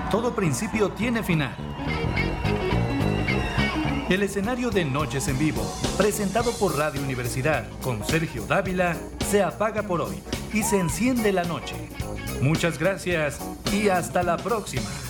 Todo principio tiene final. El escenario de Noches en Vivo, presentado por Radio Universidad con Sergio Dávila, se apaga por hoy y se enciende la noche. Muchas gracias y hasta la próxima.